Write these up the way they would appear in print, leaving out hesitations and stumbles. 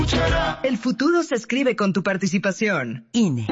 El futuro se escribe con tu participación. INE.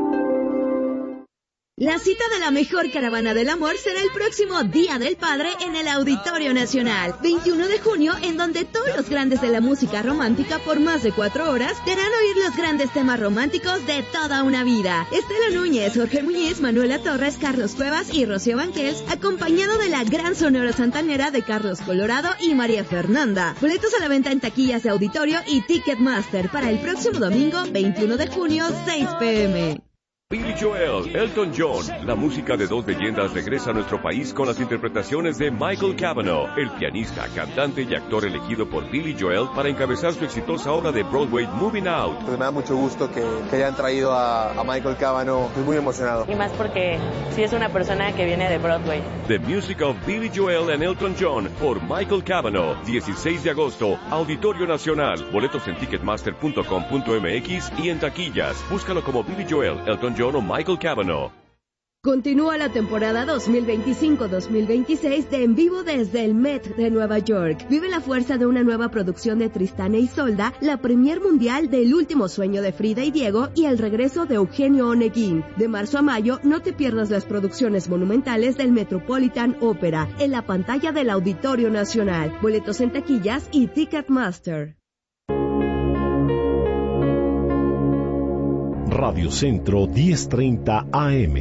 La cita de la mejor caravana del amor será el próximo Día del Padre en el Auditorio Nacional, 21 de junio, en donde todos los grandes de la música romántica por más de 4 horas te harán oír los grandes temas románticos de toda una vida. Estela Núñez, Jorge Muñiz, Manuela Torres, Carlos Cuevas y Rocío Banquels, acompañado de la gran sonora santanera de Carlos Colorado y María Fernanda. Boletos a la venta en taquillas de auditorio y Ticketmaster para el próximo domingo, 21 de junio, 6 p.m. Billy Joel, Elton John, la música de dos leyendas regresa a nuestro país con las interpretaciones de Michael Cavanaugh, el pianista, cantante y actor elegido por Billy Joel para encabezar su exitosa obra de Broadway Moving Out. Pues me da mucho gusto que hayan traído a Michael Cavanaugh, estoy muy emocionado. Y más porque sí es una persona que viene de Broadway. The Music of Billy Joel and Elton John por Michael Cavanaugh, 16 de agosto, Auditorio Nacional. Boletos en ticketmaster.com.mx y en taquillas. Búscalo como Billy Joel, Elton John o Michael Cavanaugh. Continúa la temporada 2025-2026 de En Vivo desde el Met de Nueva York. Vive la fuerza de una nueva producción de Tristán e Isolda, la premier mundial del Último Sueño de Frida y Diego y el regreso de Eugenio Onegin. De marzo a mayo, no te pierdas las producciones monumentales del Metropolitan Opera en la pantalla del Auditorio Nacional. Boletos en taquillas y Ticketmaster. Radio Centro 1030 AM.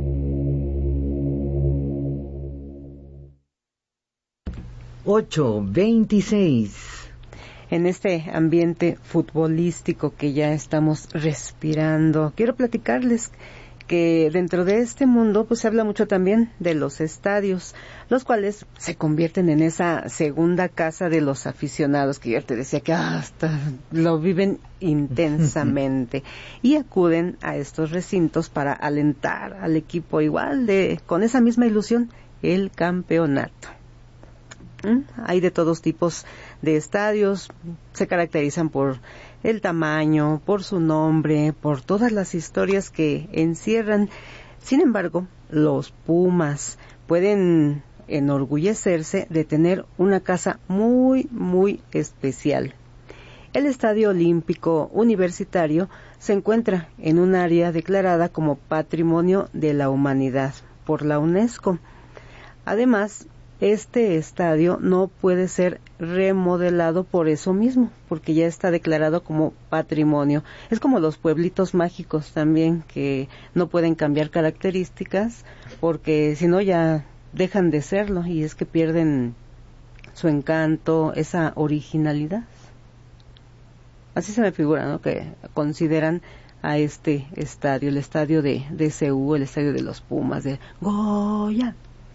(8:26). En este ambiente futbolístico que ya estamos respirando, quiero platicarles que dentro de este mundo pues se habla mucho también de los estadios, los cuales se convierten en esa segunda casa de los aficionados, que yo te decía que hasta lo viven intensamente y acuden a estos recintos para alentar al equipo igual con esa misma ilusión, el campeonato. Hay de todos tipos de estadios, se caracterizan por el tamaño, por su nombre, por todas las historias que encierran. Sin embargo, los Pumas pueden enorgullecerse de tener una casa muy, muy especial. El Estadio Olímpico Universitario se encuentra en un área declarada como Patrimonio de la Humanidad por la UNESCO. Además, este estadio no puede ser remodelado por eso mismo, porque ya está declarado como patrimonio. Es como los pueblitos mágicos también, que no pueden cambiar características, porque si no ya dejan de serlo, y es que pierden su encanto, esa originalidad. Así se me figura, ¿no?, que consideran a este estadio, el estadio de CU, el estadio de los Pumas, de Goya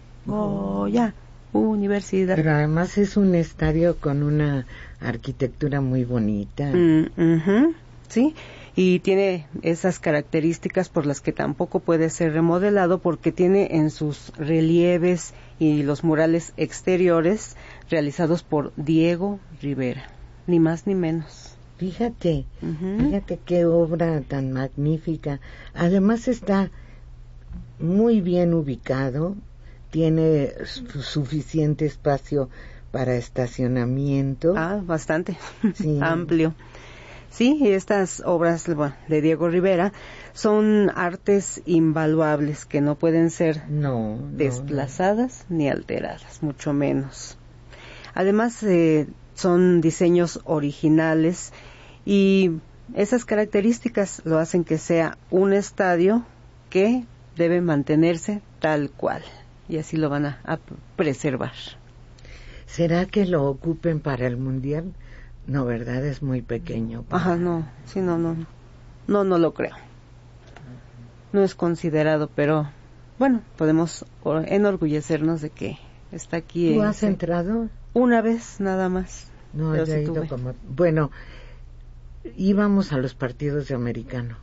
Universidad. Pero además es un estadio con una arquitectura muy bonita. Sí, y tiene esas características por las que tampoco puede ser remodelado, porque tiene en sus relieves y los murales exteriores realizados por Diego Rivera, ni más ni menos. Fíjate qué obra tan magnífica. Además está muy bien ubicado, tiene suficiente espacio para estacionamiento. Bastante, sí. Amplio. Sí, y estas obras de Diego Rivera son artes invaluables que no pueden ser desplazadas ni alteradas, mucho menos. Además, son diseños originales y esas características lo hacen que sea un estadio que debe mantenerse tal cual. Y así lo van a preservar. ¿Será que lo ocupen para el Mundial? No, ¿verdad? Es muy pequeño. No lo creo. No es considerado, pero bueno, podemos enorgullecernos de que está aquí. ¿Tú has entrado? Una vez, nada más. No, yo he ido como... Bueno, íbamos a los partidos de americano.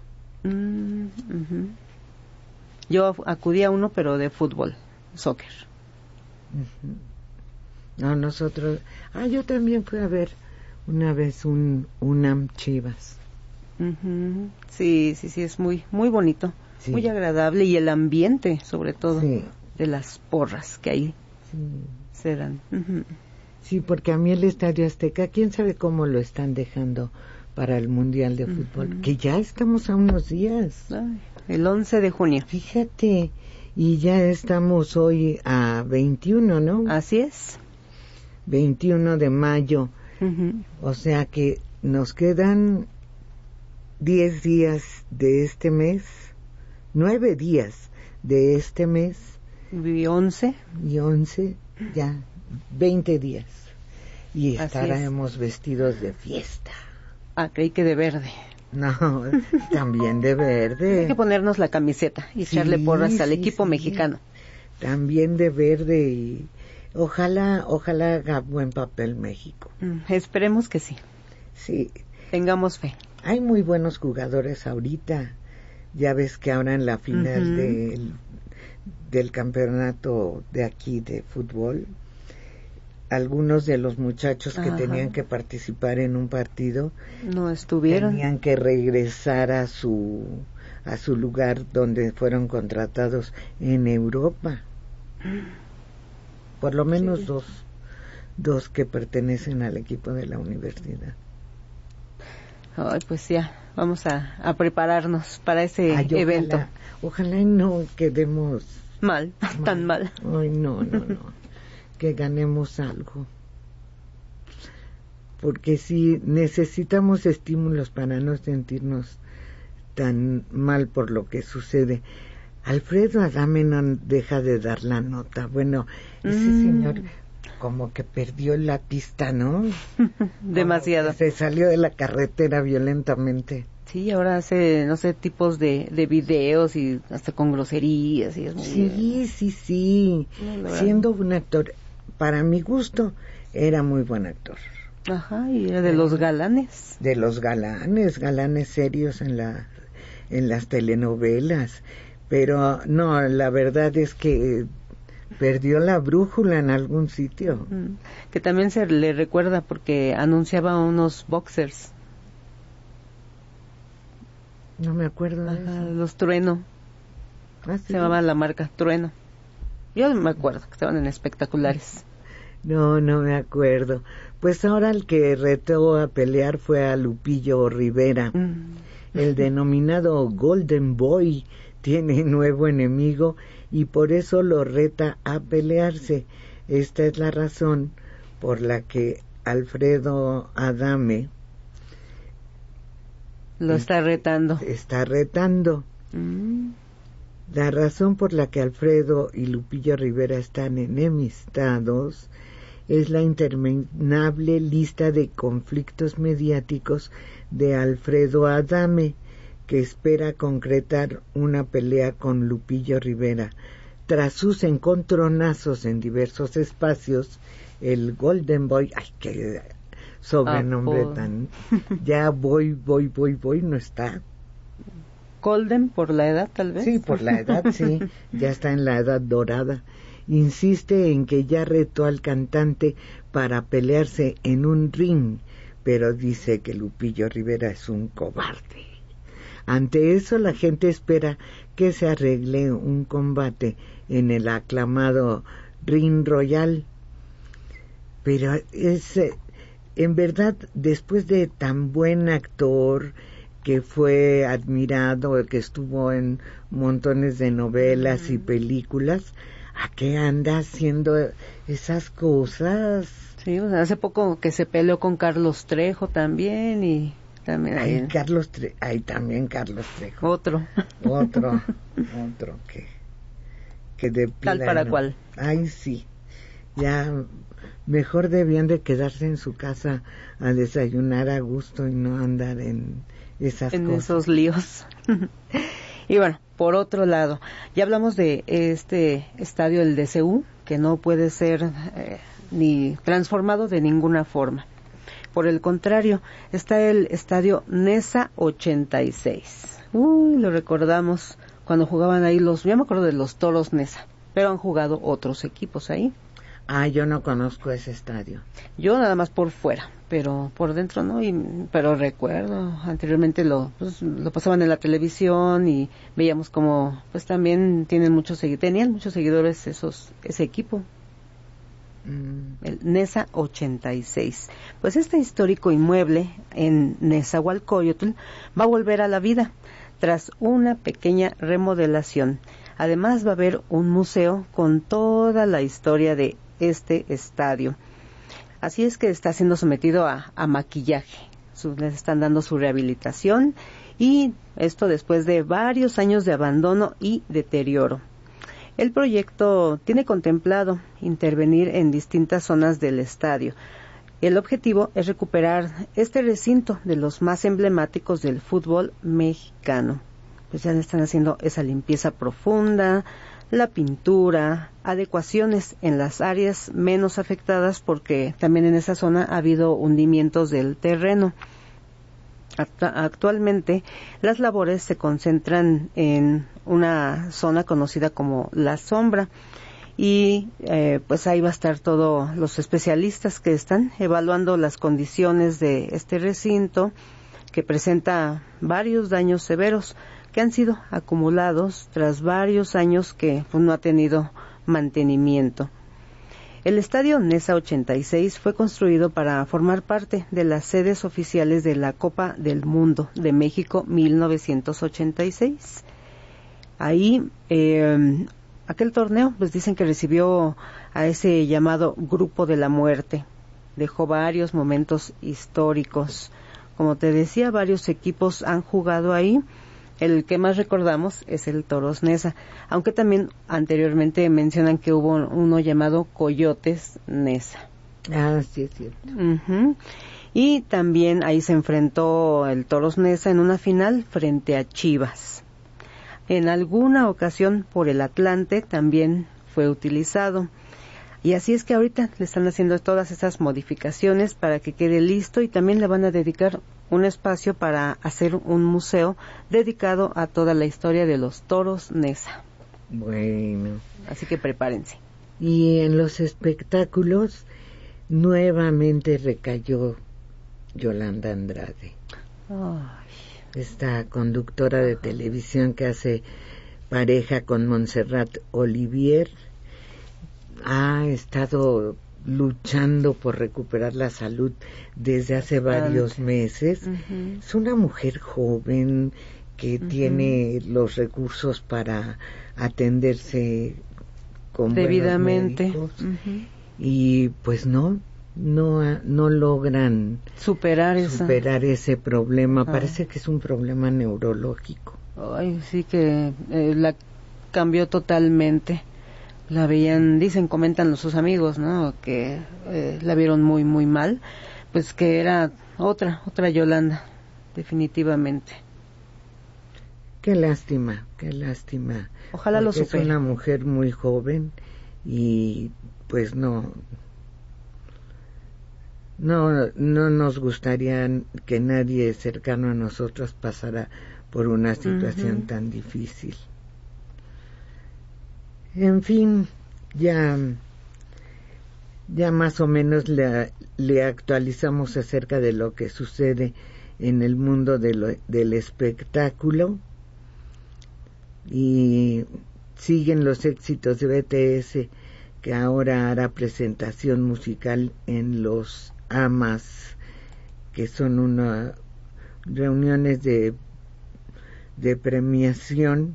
Yo acudí a uno, pero de fútbol. Soccer. No, nosotros... yo también fui a ver una vez un UNAM Chivas. Sí, es muy muy bonito, muy agradable, y el ambiente, sobre todo, de las porras que ahí se dan. Sí, porque a mí el Estadio Azteca, quién sabe cómo lo están dejando para el Mundial de Fútbol, que ya estamos a unos días. Ay, el 11 de junio. Fíjate, y ya estamos hoy a 21, ¿no? Así es. 21 de mayo. O sea que nos quedan 10 días de este mes, 9 días de este mes. Y 11. Y 11, ya, 20 días. Y estaremos vestidos de fiesta. Ah, creí que de verde. No, también de verde. Hay que ponernos la camiseta y echarle porras al equipo mexicano. También de verde y ojalá haga buen papel México. Esperemos que sí. Sí. Tengamos fe. Hay muy buenos jugadores ahorita. Ya ves que ahora en la final del campeonato de aquí de fútbol, algunos de los muchachos que tenían que participar en un partido no estuvieron, tenían que regresar a su lugar donde fueron contratados en Europa. Por lo menos dos que pertenecen al equipo de la universidad. Ay, pues ya, vamos a prepararnos para ese evento. Ojalá no quedemos tan mal. Ay, no. Que ganemos algo. Porque sí, necesitamos estímulos para no sentirnos tan mal por lo que sucede. Alfredo Adame no deja de dar la nota. Bueno, ese señor como que perdió la pista, ¿no? Demasiado. Se salió de la carretera violentamente. Sí, ahora hace, no sé, tipos de videos y hasta con groserías. Y es muy... Sí. Siendo un actor, para mi gusto, era muy buen actor. Ajá, y era de los galanes. De los galanes serios en las telenovelas. Pero no, la verdad es que perdió la brújula en algún sitio. Que también se le recuerda porque anunciaba unos boxers. No me acuerdo de eso. Los Trueno. ¿Sí? Se llamaba la marca Trueno. Yo me acuerdo que estaban en espectaculares. No me acuerdo. Pues ahora el que retó a pelear fue a Lupillo Rivera. El denominado Golden Boy tiene nuevo enemigo y por eso lo reta a pelearse. Esta es la razón por la que Alfredo Adame lo está retando. La razón por la que Alfredo y Lupillo Rivera están enemistados es la interminable lista de conflictos mediáticos de Alfredo Adame, que espera concretar una pelea con Lupillo Rivera. Tras sus encontronazos en diversos espacios, el Golden Boy, ay, qué sobrenombre tan... Ya voy, no está. Golden por la edad, tal vez. Sí, por la edad, sí. Ya está en la edad dorada. Insiste en que ya retó al cantante para pelearse en un ring, pero dice que Lupillo Rivera es un cobarde. Ante eso, la gente espera que se arregle un combate en el aclamado Ring Royal. Pero en verdad, después de tan buen actor, que fue admirado, que estuvo en montones de novelas y películas, ¿a qué anda haciendo esas cosas? Sí, hace poco que se peleó con Carlos Trejo también y... También hay también Carlos Trejo. Otro que de tal para cual. Ay, sí. Ya mejor debían de quedarse en su casa a desayunar a gusto y no andar en esas cosas. Esos líos. Y bueno, por otro lado, ya hablamos de este estadio, el DCU, que no puede ser ni transformado de ninguna forma. Por el contrario, está el estadio Nesa 86. Lo recordamos cuando jugaban ahí yo me acuerdo de los Toros Nesa, pero han jugado otros equipos ahí. Yo no conozco ese estadio. Yo nada más por fuera, pero por dentro no, pero recuerdo, anteriormente lo pasaban en la televisión y veíamos como, pues también tenían muchos seguidores ese equipo. el Nesa 86. Pues este histórico inmueble en Nezahualcóyotl va a volver a la vida tras una pequeña remodelación. Además va a haber un museo con toda la historia de este estadio. Así es que está siendo sometido a maquillaje. Les están dando su rehabilitación, y esto después de varios años de abandono y deterioro. El proyecto tiene contemplado intervenir en distintas zonas del estadio. El objetivo es recuperar este recinto de los más emblemáticos del fútbol mexicano. Pues ya le están haciendo esa limpieza profunda, la pintura, adecuaciones en las áreas menos afectadas, porque también en esa zona ha habido hundimientos del terreno. Actualmente las labores se concentran en una zona conocida como La Sombra, y pues ahí va a estar todos los especialistas que están evaluando las condiciones de este recinto, que presenta varios daños severos que han sido acumulados tras varios años que pues, no ha tenido mantenimiento. El estadio Nesa 86 fue construido para formar parte de las sedes oficiales de la Copa del Mundo de México 1986. Ahí, aquel torneo, pues dicen que recibió a ese llamado Grupo de la Muerte. Dejó varios momentos históricos. Como te decía, varios equipos han jugado ahí. El que más recordamos es el Toros Nesa, aunque también anteriormente mencionan que hubo uno llamado Coyotes Nesa. Ah, sí, es cierto. Y también ahí se enfrentó el Toros Nesa en una final frente a Chivas. En alguna ocasión por el Atlante también fue utilizado. Y así es que ahorita le están haciendo todas esas modificaciones para que quede listo, y también le van a dedicar un espacio para hacer un museo dedicado a toda la historia de los Toros Nesa. Bueno. Así que prepárense. Y en los espectáculos nuevamente recayó Yolanda Andrade. Esta conductora de televisión que hace pareja con Montserrat Olivier ha estado luchando por recuperar la salud desde hace varios meses. Es una mujer joven que tiene los recursos para atenderse con debidamente, y pues no logran superar ese problema. Parece que es un problema neurológico. Ay, sí, que la cambió totalmente. La veían, comentan sus amigos, ¿no? Que la vieron muy, muy mal. Pues que era otra Yolanda, definitivamente. Qué lástima. Ojalá lo supere. Es una mujer muy joven y pues no nos gustaría que nadie cercano a nosotros pasara por una situación tan difícil. En fin, ya más o menos le actualizamos acerca de lo que sucede en el mundo del espectáculo, y siguen los éxitos de BTS, que ahora hará presentación musical en los AMAs, que son unas reuniones de premiación,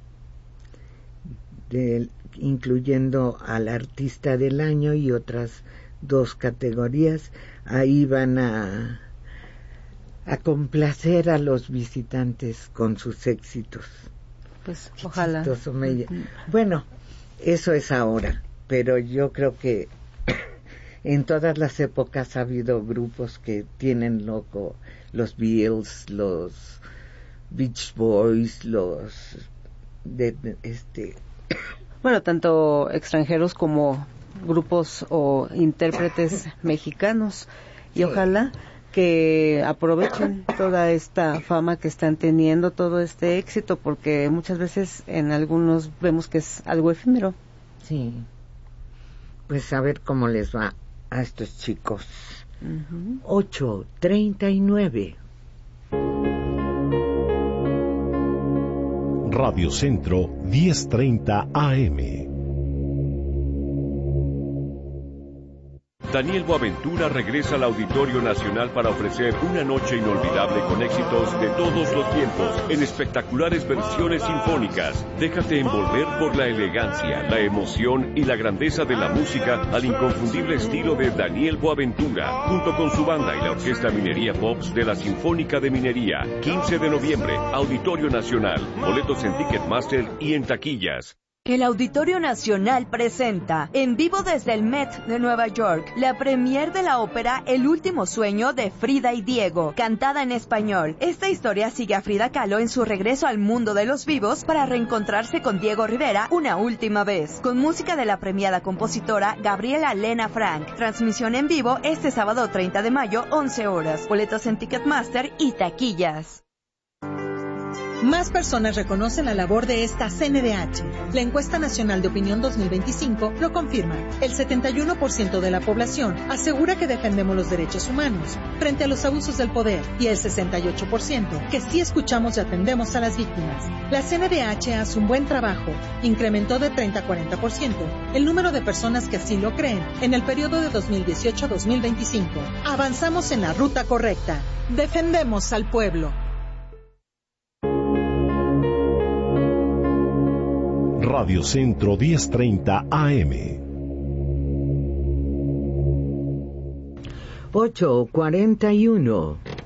incluyendo al artista del año y otras 2 categorías. Ahí van a complacer a los visitantes con sus éxitos. Pues ojalá. Bueno, eso es ahora, pero yo creo que en todas las épocas ha habido grupos que tienen loco, los Beatles, los Beach Boys, bueno, tanto extranjeros como grupos o intérpretes mexicanos, y ojalá que aprovechen toda esta fama que están teniendo, todo este éxito, porque muchas veces en algunos vemos que es algo efímero. Sí, pues a ver cómo les va a estos chicos. 8:39. Radio Centro 10:30 AM. Daniel Boaventura regresa al Auditorio Nacional para ofrecer una noche inolvidable con éxitos de todos los tiempos en espectaculares versiones sinfónicas. Déjate envolver por la elegancia, la emoción y la grandeza de la música al inconfundible estilo de Daniel Boaventura, junto con su banda y la Orquesta Minería Pops de la Sinfónica de Minería. 15 de noviembre, Auditorio Nacional. Boletos en Ticketmaster y en taquillas. El Auditorio Nacional presenta, en vivo desde el Met de Nueva York, la premier de la ópera El último sueño de Frida y Diego, cantada en español. Esta historia sigue a Frida Kahlo en su regreso al mundo de los vivos para reencontrarse con Diego Rivera una última vez, con música de la premiada compositora Gabriela Lena Frank. Transmisión en vivo este sábado 30 de mayo, 11 horas. Boletos en Ticketmaster y taquillas. Más personas reconocen la labor de esta CNDH. La Encuesta Nacional de Opinión 2025 lo confirma. El 71% de la población asegura que defendemos los derechos humanos frente a los abusos del poder y el 68% que sí escuchamos y atendemos a las víctimas. La CNDH hace un buen trabajo. Incrementó de 30 a 40% el número de personas que así lo creen en el periodo de 2018 a 2025. Avanzamos en la ruta correcta. Defendemos al pueblo. Radio Centro 1030 AM. 8:41.